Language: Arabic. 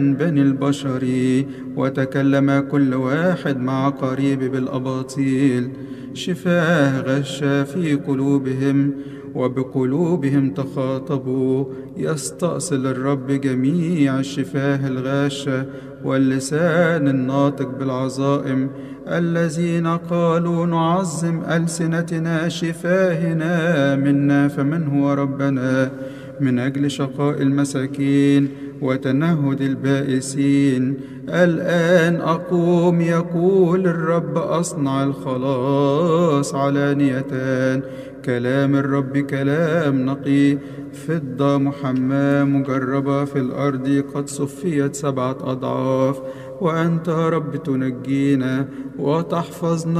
بني البشر، وتكلم كل واحد مع قريب بالأباطيل. شفاه غشا في قلوبهم، وبقلوبهم تخاطبوا. يستأصل الرب جميع الشفاه الغاشة واللسان الناطق بالعظائم، الذين قالوا نعظم ألسنتنا شفاهنا منا، فمن هو ربنا؟ من أجل شقاء المساكين وتنهد البائسين. الآن أقوم، يقول الرب، أصنع الخلاص علانية. كلام الرب كلام نقي، فضة محماة مجربة في الأرض، قد صفيت 7 أضعاف. وأنت يا رب تنجينا وتحفظنا